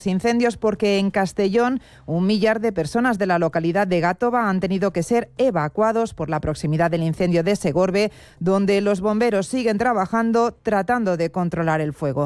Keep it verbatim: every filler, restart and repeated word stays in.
Incendios porque en Castellón un millar de personas de la localidad de Gátova han tenido que ser evacuados por la proximidad del incendio de Segorbe, donde los bomberos siguen trabajando tratando de controlar el fuego.